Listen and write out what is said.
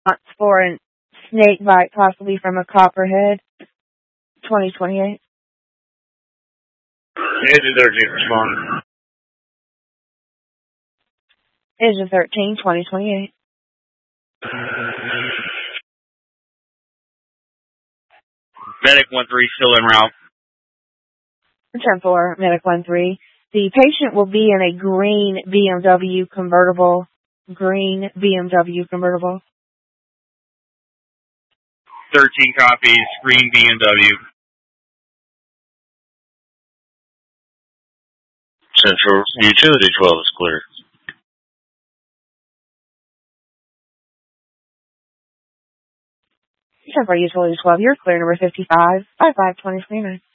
for a snake bite, possibly from a copperhead. 2028. Agent 13 responding. Agent 13, 2028. Medic 1-3 still en route. 10-4, Medic 1-3. The patient will be in a green BMW convertible. Green BMW convertible. 13 copies, green BMW. Central Utility 12 is clear. 10-4, Utility 12, you're clear, number 55, 55-2029.